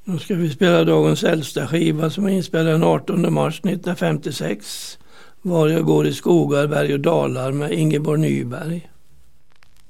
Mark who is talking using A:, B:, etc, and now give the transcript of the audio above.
A: Nu ska vi spela dagens äldsta skiva som är inspelad den 18 mars 1956. Var jag går i skogar, berg och dalar med Ingeborg Nyberg.